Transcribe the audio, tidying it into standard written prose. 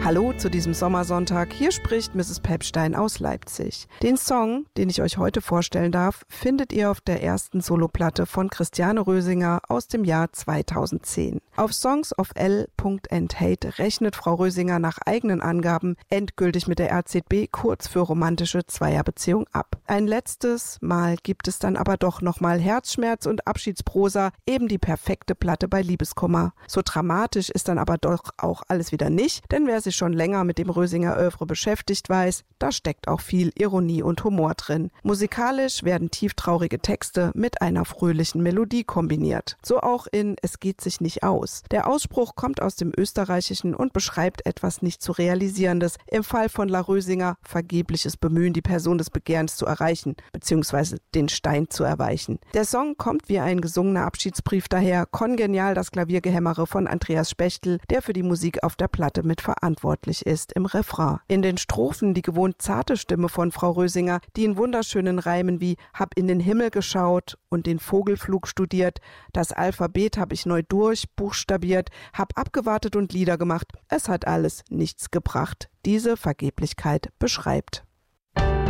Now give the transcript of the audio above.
Hallo zu diesem Sommersonntag. Hier spricht Mrs. Pepstein aus Leipzig. Den Song, den ich euch heute vorstellen darf, findet ihr auf der ersten Soloplatte von Christiane Rösinger aus dem Jahr 2010. Auf Songs of L.Hate rechnet Frau Rösinger nach eigenen Angaben endgültig mit der RZB kurz für romantische Zweierbeziehung ab. Ein letztes Mal gibt es dann aber doch nochmal Herzschmerz und Abschiedsprosa, eben die perfekte Platte bei Liebeskummer. So dramatisch ist dann aber doch auch alles wieder nicht, denn wer sich schon länger mit dem Rösinger Œuvre beschäftigt weiß, da steckt auch viel Ironie und Humor drin. Musikalisch werden tieftraurige Texte mit einer fröhlichen Melodie kombiniert. So auch in Es geht sich nicht aus. Der Ausspruch kommt aus dem Österreichischen und beschreibt etwas nicht zu realisierendes, im Fall von La Rösinger vergebliches Bemühen, die Person des Begehrens zu erreichen, bzw. den Stein zu erweichen. Der Song kommt wie ein gesungener Abschiedsbrief daher, kongenial das Klaviergehämmere von Andreas Spechtel, der für die Musik auf der Platte mitverantwortlich ist im Refrain. In den Strophen die gewohnt zarte Stimme von Frau Rösinger, die in wunderschönen Reimen wie Hab in den Himmel geschaut und den Vogelflug studiert, das Alphabet hab ich neu durchbuchstabiert, hab abgewartet und Lieder gemacht, es hat alles nichts gebracht, diese Vergeblichkeit beschreibt.